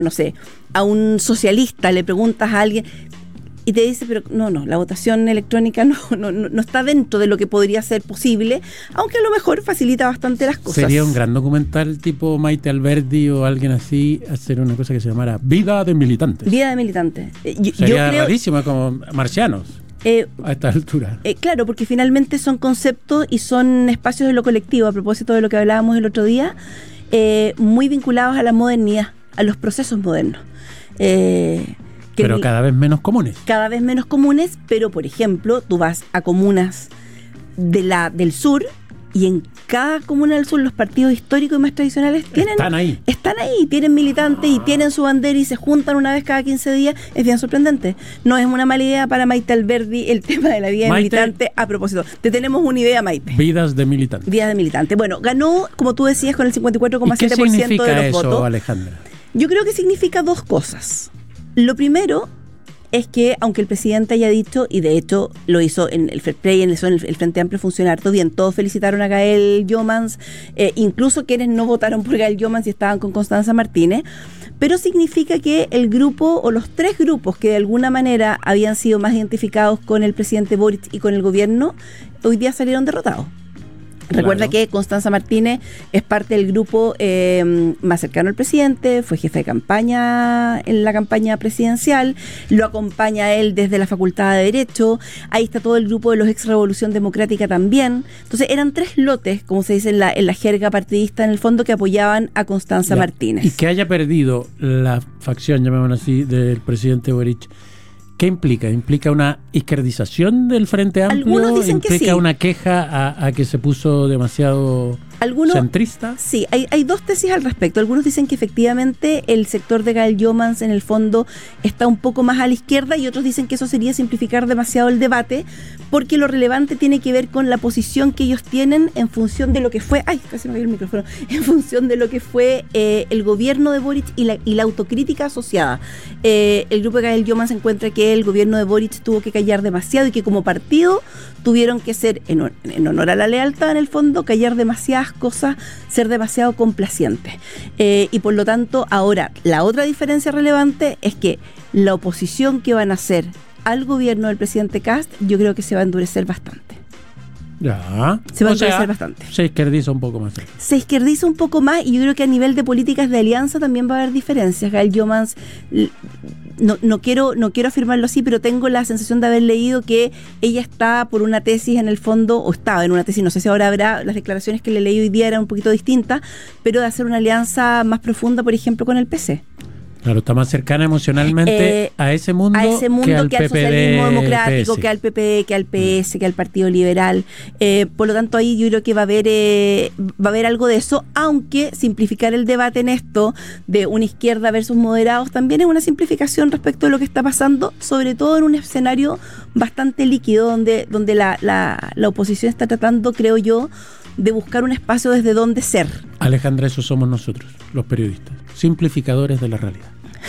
no sé, a un socialista, le preguntas a alguien y te dice, pero no, la votación electrónica no está dentro de lo que podría ser posible, aunque a lo mejor facilita bastante las cosas. Sería un gran documental tipo Maite Alberdi o alguien así, hacer una cosa que se llamara Vida de Militantes. Vida de Militantes. Sería rarísimo, como Marcianos. A esta altura. Claro, porque finalmente son conceptos y son espacios de lo colectivo, a propósito de lo que hablábamos el otro día, muy vinculados a la modernidad, a los procesos modernos. Pero cada vez menos comunes. Cada vez menos comunes, pero por ejemplo, tú vas a comunas del sur y en cada comuna del sur los partidos históricos y más tradicionales están ahí, tienen militantes y tienen su bandera y se juntan una vez cada 15 días. Es bien sorprendente. No es una mala idea para Maite Alberdi el tema de la vida de militante. A propósito, te tenemos una idea, Maite. Vidas de militantes. Vidas de militante. Bueno, ganó, como tú decías, con el 54,7% de los eso, votos. Alejandra? Yo creo que significa dos cosas. Lo primero es que, aunque el presidente haya dicho, y de hecho lo hizo en el Fair Play, en el Frente Amplio funciona harto bien, todos felicitaron a Gael Jomans, incluso quienes no votaron por Gael Jomans y estaban con Constanza Martínez, pero significa que el grupo, o los tres grupos que de alguna manera habían sido más identificados con el presidente Boric y con el gobierno, hoy día salieron derrotados. Recuerda que Constanza Martínez es parte del grupo más cercano al presidente, fue jefe de campaña en la campaña presidencial, lo acompaña a él desde la Facultad de Derecho, ahí está todo el grupo de los ex Revolución Democrática también. Entonces eran tres lotes, como se dice en la jerga partidista en el fondo, que apoyaban a Constanza Martínez. Y que haya perdido la facción, llamémoslo así, del presidente Boric, ¿qué implica? ¿Implica una izquierdización del Frente Amplio? Algunos dicen ¿Implica que sí. una queja a que se puso demasiado centrista? Sí, hay dos tesis al respecto. Algunos dicen que efectivamente el sector de Gael Jomans en el fondo está un poco más a la izquierda y otros dicen que eso sería simplificar demasiado el debate, porque lo relevante tiene que ver con la posición que ellos tienen en función de lo que fue, casi me cayó el micrófono, en función de lo que fue el gobierno de Boric y la autocrítica asociada. El grupo de Gael Jomans encuentra que el gobierno de Boric tuvo que callar demasiado y que como partido tuvieron que ser, en honor a la lealtad en el fondo, callar demasiadas cosas, ser demasiado complacientes. Y por lo tanto, ahora, la otra diferencia relevante es que la oposición que van a hacer al gobierno del presidente Kast, yo creo que se va a endurecer bastante. Ya. Se va a endurecer bastante. Se izquierdiza un poco más. Se izquierdiza un poco más y yo creo que a nivel de políticas de alianza también va a haber diferencias. Gael Jomans, no quiero afirmarlo así, pero tengo la sensación de haber leído que ella está por una tesis en el fondo, o estaba en una tesis, no sé si ahora habrá, las declaraciones que le leí hoy día eran un poquito distintas, pero de hacer una alianza más profunda, por ejemplo, con el PC. Claro, está más cercana emocionalmente a ese mundo que al socialismo democrático, PS. que al PP, que al PS, que al Partido Liberal. Por lo tanto, ahí yo creo que va a haber algo de eso, aunque simplificar el debate en esto de una izquierda versus moderados también es una simplificación respecto de lo que está pasando, sobre todo en un escenario bastante líquido donde la oposición está tratando, creo yo, de buscar un espacio desde donde ser. Alejandra, eso somos nosotros, los periodistas, simplificadores de la realidad.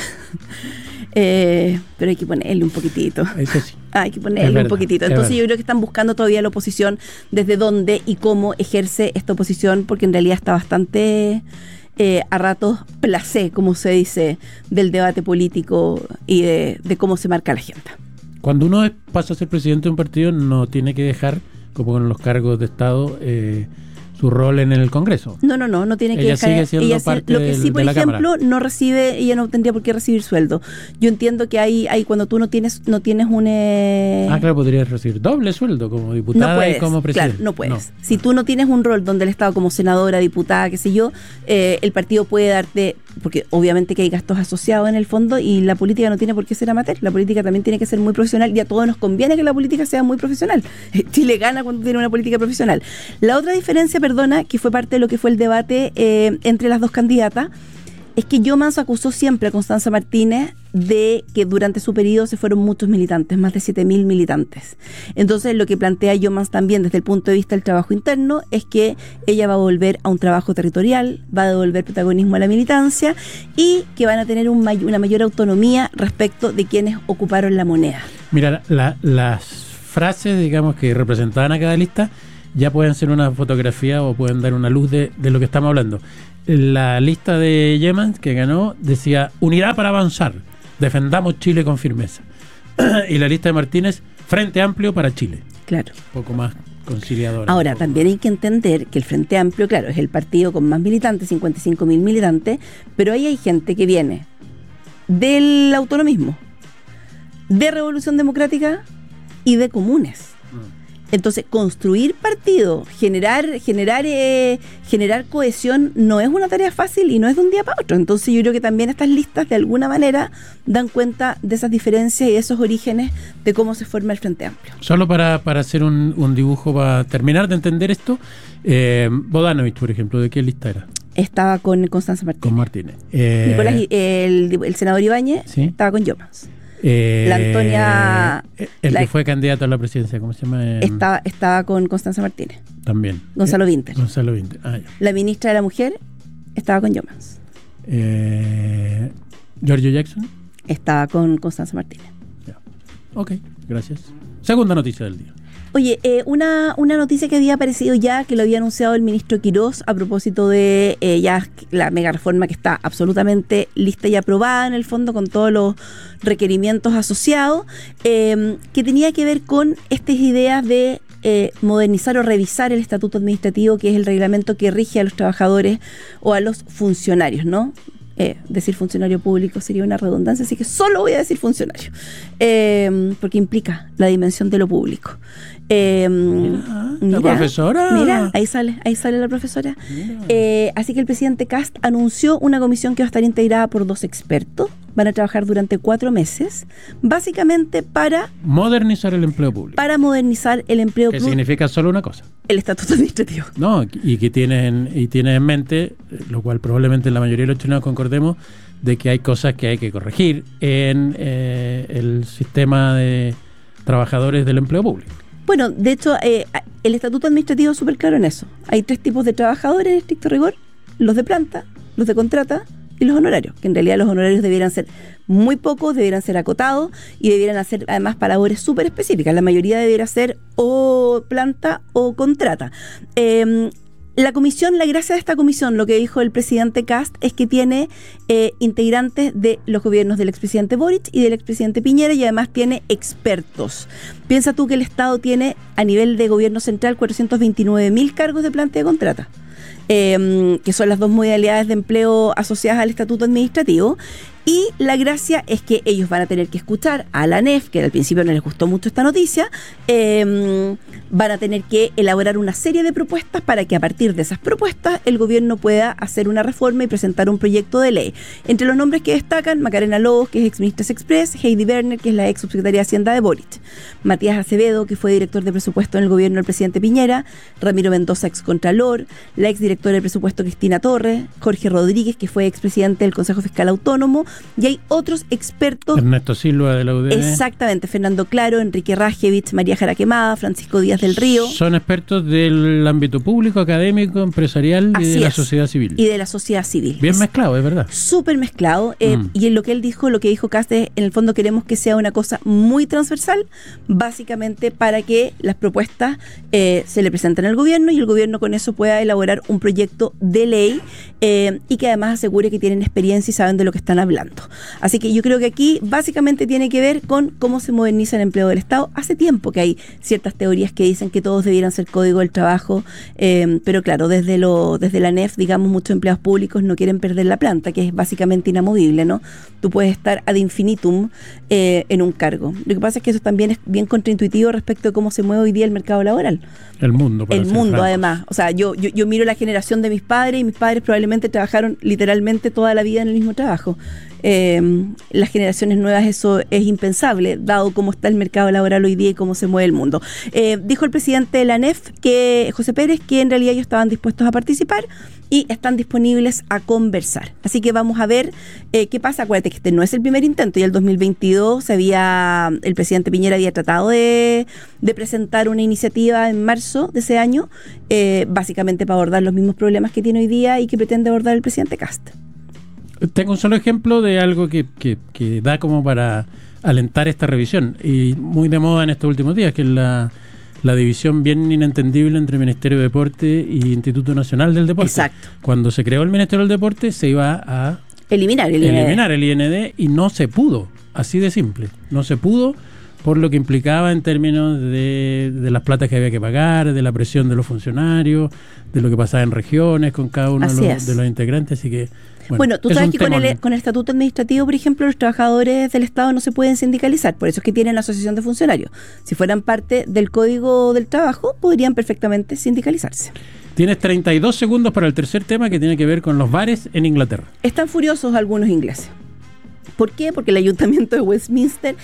Pero hay que ponerle un poquitito. Eso sí. Hay que ponerle un poquitito. Entonces yo creo que están buscando todavía la oposición desde dónde y cómo ejerce esta oposición, porque en realidad está bastante a ratos placé, como se dice, del debate político y de cómo se marca la agenda. Cuando uno pasa a ser presidente de un partido, no tiene que dejar, como con los cargos de Estado, su rol en el Congreso. No tiene que ella dejar. Sigue siendo parte lo que sí, por de la ejemplo, Cámara. no recibe, ella no tendría por qué recibir sueldo. Yo entiendo que hay cuando tú no tienes un claro, podrías recibir doble sueldo como diputada, no puedes, y como presidente. Claro, no puedes. Si tú no tienes un rol donde el Estado, como senadora, diputada, qué sé yo, el partido puede darte, porque obviamente que hay gastos asociados en el fondo y la política no tiene por qué ser amateur. La política también tiene que ser muy profesional y a todos nos conviene que la política sea muy profesional. Chile gana cuando tiene una política profesional. La otra diferencia, que fue parte de lo que fue el debate entre las dos candidatas, es que Jomans acusó siempre a Constanza Martínez de que durante su periodo se fueron muchos militantes, más de 7.000 militantes. Entonces lo que plantea Jomans también desde el punto de vista del trabajo interno es que ella va a volver a un trabajo territorial, va a devolver protagonismo a la militancia y que van a tener una mayor autonomía respecto de quienes ocuparon la moneda. Mira, las frases, digamos, que representaban a cada lista ya pueden ser una fotografía o pueden dar una luz de lo que estamos hablando. la lista de Yemans que ganó decía unidad para avanzar, defendamos Chile con firmeza. Y la lista de Martínez, Frente Amplio para Chile. Claro. Un poco más conciliadora. Ahora, también hay que entender que el Frente Amplio, claro, es el partido con más militantes, 55.000 militantes, pero ahí hay gente que viene del autonomismo, de Revolución Democrática y de comunes. Entonces, construir partido, generar cohesión no es una tarea fácil y no es de un día para otro. Entonces, yo creo que también estas listas, de alguna manera, dan cuenta de esas diferencias y de esos orígenes de cómo se forma el Frente Amplio. Solo para hacer un dibujo, para terminar de entender esto, Bodanovich, por ejemplo, ¿de qué lista era? Estaba con Constanza Martínez. Con Martínez. Nicolás, el senador Ibáñez, ¿sí? Estaba con Yomans. La Antonia... El que fue candidato a la presidencia, ¿cómo se llama? Estaba con Constanza Martínez. También. Gonzalo Vinter. Gonzalo Vinter. Ah, ya. La ministra de la Mujer estaba con Yomans. Giorgio Jackson. Estaba con Constanza Martínez. Ya. Ok, gracias. Segunda noticia del día. Oye, una noticia que había aparecido ya, que lo había anunciado el ministro Quirós a propósito de ya la mega reforma que está absolutamente lista y aprobada en el fondo con todos los requerimientos asociados, que tenía que ver con estas ideas de modernizar o revisar el estatuto administrativo, que es el reglamento que rige a los trabajadores o a los funcionarios, ¿no? Decir funcionario público sería una redundancia, así que solo voy a decir funcionario, porque implica la dimensión de lo público. La profesora. Mira, ahí sale la profesora. Así que el presidente Kast anunció una comisión que va a estar integrada por 2 expertos. Van a trabajar durante 4 meses, básicamente para modernizar el empleo público. Para modernizar el empleo público. Que significa solo una cosa. El estatuto administrativo. No, y que tienen en mente, lo cual probablemente la mayoría de los chilenos concordemos, de que hay cosas que hay que corregir en el sistema de trabajadores del empleo público. Bueno, de hecho, el estatuto administrativo es súper claro en eso. Hay 3 tipos de trabajadores en estricto rigor: los de planta, los de contrata y los honorarios, que en realidad los honorarios debieran ser muy pocos, debieran ser acotados y debieran hacer además para labores súper específicas. La mayoría debiera ser o planta o contrata. La gracia de esta comisión, lo que dijo el presidente Kast, es que tiene integrantes de los gobiernos del expresidente Boric y del expresidente Piñera, y además tiene expertos. Piensa tú que el Estado tiene a nivel de gobierno central 429.000 cargos de planta y de contrata. Que son las 2 modalidades de empleo asociadas al estatuto administrativo, y la gracia es que ellos van a tener que escuchar a la ANEF, que al principio no les gustó mucho esta noticia, van a tener que elaborar una serie de propuestas para que a partir de esas propuestas el gobierno pueda hacer una reforma y presentar un proyecto de ley. Entre los nombres que destacan: Macarena Lobos, que es exministra Express; Heidi Werner, que es la ex subsecretaria de Hacienda de Boric; Matías Acevedo, que fue director de presupuesto en el gobierno del presidente Piñera; Ramiro Mendoza, ex contralor; la ex directora de presupuesto Cristina Torres; Jorge Rodríguez, que fue expresidente del Consejo Fiscal Autónomo; y hay otros expertos. Ernesto Silva, de la UDN. Exactamente, Fernando Claro, Enrique Rajevich, María Jara Quemada, Francisco Díaz del Río. Son expertos del ámbito público, académico, empresarial y de la sociedad civil. Y de la sociedad civil. Bien mezclado, es verdad. Súper mezclado. Y en lo que él dijo, lo que dijo Kast, en el fondo queremos que sea una cosa muy transversal, básicamente para que las propuestas se le presenten al gobierno y el gobierno con eso pueda elaborar un proyecto de ley y que además asegure que tienen experiencia y saben de lo que están hablando. Así que yo creo que aquí básicamente tiene que ver con cómo se moderniza el empleo del Estado. Hace tiempo que hay ciertas teorías que dicen que todos debieran ser código del trabajo, pero claro, desde la ANEF, digamos, muchos empleados públicos no quieren perder la planta, que es básicamente inamovible, ¿no? Tú puedes estar ad infinitum en un cargo. Lo que pasa es que eso también es bien contraintuitivo respecto de cómo se mueve hoy día el mercado laboral. El mundo, además. O sea, yo miro la generación de mis padres, y mis padres probablemente trabajaron literalmente toda la vida en el mismo trabajo. Las generaciones nuevas eso es impensable, dado cómo está el mercado laboral hoy día y cómo se mueve el mundo. Dijo el presidente de la ANEF, José Pérez, que en realidad ellos estaban dispuestos a participar y están disponibles a conversar. Así que vamos a ver qué pasa. Acuérdate que este no es el primer intento. Ya el 2022 el presidente Piñera había tratado de presentar una iniciativa en marzo de ese año, básicamente para abordar los mismos problemas que tiene hoy día y que pretende abordar el presidente Kast. Tengo un solo ejemplo de algo que da como para alentar esta revisión, y muy de moda en estos últimos días, que es la la división bien inentendible entre Ministerio de Deporte y Instituto Nacional del Deporte. Exacto. Cuando se creó el Ministerio del Deporte se iba a eliminar el IND y no se pudo, así de simple. No se pudo por lo que implicaba en términos de las platas que había que pagar, de la presión de los funcionarios, de lo que pasaba en regiones con cada uno de los integrantes, así que... Bueno, tú sabes que con el estatuto administrativo, por ejemplo, los trabajadores del Estado no se pueden sindicalizar, por eso es que tienen la asociación de funcionarios. Si fueran parte del Código del Trabajo, podrían perfectamente sindicalizarse. Tienes 32 segundos para el tercer tema, que tiene que ver con los bares en Inglaterra. Están furiosos algunos ingleses. ¿Por qué? Porque el Ayuntamiento de Westminster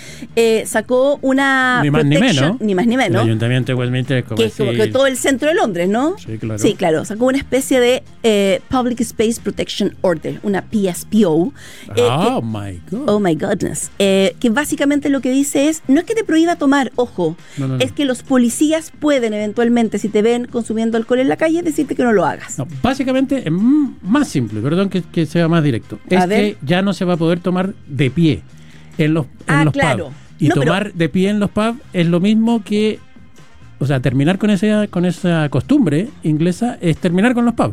sacó una ni más ni menos. El Ayuntamiento de Westminster es como, que es como que todo el centro de Londres, ¿no? Sí, claro. Sí, claro. Sacó una especie de Public Space Protection Order, una PSPO. Oh my goodness. Que básicamente lo que dice es, no es que te prohíba tomar, ojo, no. Es que los policías pueden eventualmente, si te ven consumiendo alcohol en la calle, decirte que no lo hagas. No, básicamente es más simple, perdón que sea más directo. Es que ya no se va a poder tomar de pie en los claro. pubs. Y tomar de pie en los pubs es lo mismo que, o sea, terminar con esa costumbre inglesa es terminar con los pubs,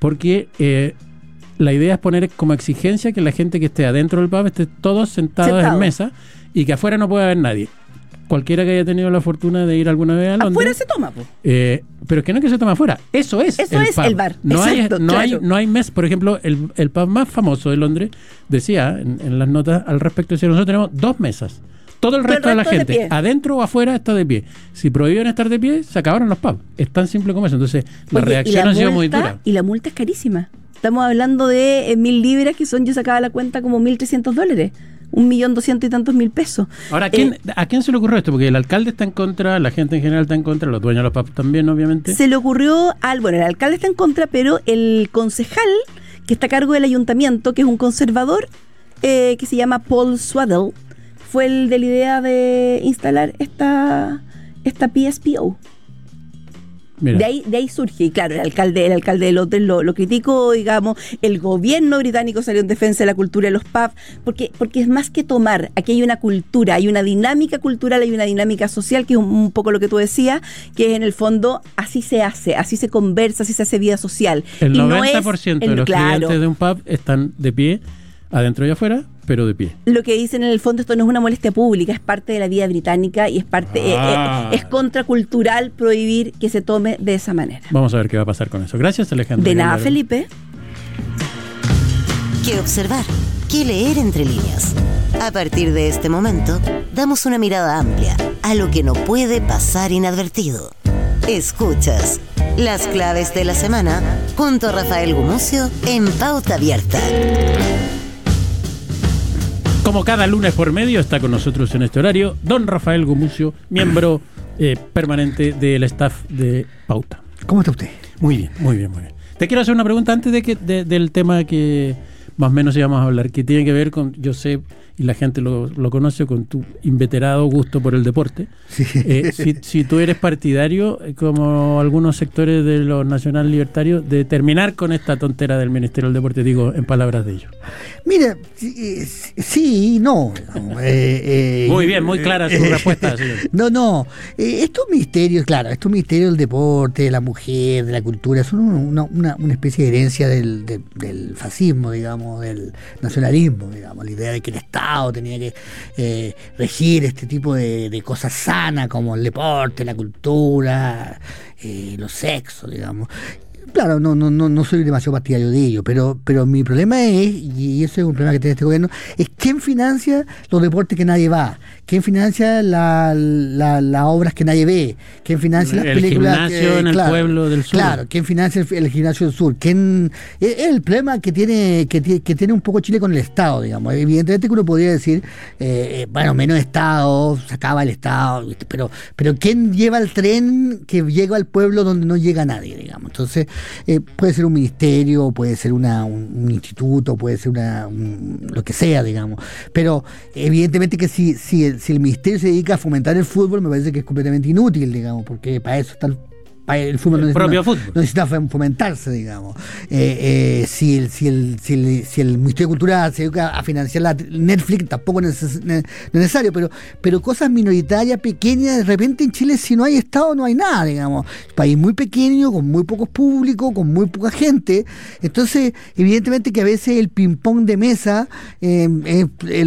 porque la idea es poner como exigencia que la gente que esté adentro del pub esté todos sentados en mesa y que afuera no pueda haber nadie. Cualquiera que haya tenido la fortuna de ir alguna vez a Londres. Afuera se toma, pues. Pero es que no es que se toma afuera. Eso es el bar. No, exacto, no hay mes. Por ejemplo, el pub más famoso de Londres decía en las notas al respecto, decía, nosotros tenemos 2 mesas. Todo el resto de la gente, adentro o afuera, está de pie. Si prohíben estar de pie, se acabaron los pubs. Es tan simple como eso. Entonces, la reacción ha sido muy dura. Y la multa es carísima. Estamos hablando de 1.000 libras, que son, yo sacaba la cuenta, como $1.300. 1.200.000 y tantos pesos. Ahora, ¿a quién se le ocurrió esto? Porque el alcalde está en contra, la gente en general está en contra, los dueños de los pubs también, obviamente. Se le ocurrió el alcalde está en contra, pero el concejal que está a cargo del ayuntamiento, que es un conservador, que se llama Paul Swaddell, fue el de la idea de instalar esta PSPO. De ahí surge, y claro, el alcalde de Londres lo criticó, digamos, el gobierno británico salió en defensa de la cultura de los pubs, porque es más que tomar, aquí hay una cultura, hay una dinámica cultural, hay una dinámica social, que es un poco lo que tú decías, que en el fondo así se hace, así se conversa, así se hace vida social. El 90% de los clientes de un pub están de pie, adentro y afuera, pero de pie. Lo que dicen en el fondo, esto no es una molestia pública, es parte de la vida británica y es parte es contracultural prohibir que se tome de esa manera. Vamos a ver qué va a pasar con eso. Gracias, Alejandra. De nada, Felipe. ¿Qué observar? ¿Qué leer entre líneas? A partir de este momento, damos una mirada amplia a lo que no puede pasar inadvertido. Escuchas Las Claves de la Semana junto a Rafael Gumucio en Pauta Abierta. Como cada lunes por medio, está con nosotros en este horario don Rafael Gumucio, miembro permanente del staff de Pauta. ¿Cómo está usted? Muy bien. Te quiero hacer una pregunta antes del tema que más o menos íbamos a hablar, que tiene que ver con, yo sé, y la gente lo conoce, con tu inveterado gusto por el deporte. Sí. Si tú eres partidario, como algunos sectores de los nacional libertarios, de terminar con esta tontera del Ministerio del Deporte, digo, en palabras de ellos. Mira, sí y no. Muy bien, muy clara su respuesta, señor. No. Estos ministerios, claro, estos ministerios del deporte, de la mujer, de la cultura, son una especie de herencia del fascismo, digamos, del nacionalismo, digamos, la idea de que el Estado tenía que regir este tipo de cosas sanas como el deporte, la cultura, los sexos, digamos. Claro, no soy demasiado partidario de ello, pero mi problema es, y ese es un problema que tiene este gobierno, es quién financia los deportes que nadie va, quién financia las obras que nadie ve, quién financia las películas. El gimnasio en el pueblo del sur. Claro, quién financia el gimnasio del sur. Es el problema que tiene un poco Chile con el Estado, digamos. Evidentemente que uno podría decir, menos Estado, se acaba el Estado, pero ¿quién lleva el tren que llega al pueblo donde no llega nadie, digamos? Entonces, puede ser un ministerio, puede ser un instituto, puede ser lo que sea, digamos. Pero evidentemente que si el ministerio se dedica a fomentar el fútbol, me parece que es completamente inútil, digamos, porque para eso están el fútbol el propio fútbol no necesita fomentarse, digamos. Si el Ministerio de Cultura se dedica a financiar la Netflix, tampoco es necesario, pero cosas minoritarias, pequeñas, de repente en Chile, si no hay Estado, no hay nada, digamos. País muy pequeño, con muy pocos públicos, con muy poca gente. Entonces, evidentemente que a veces el ping-pong de mesa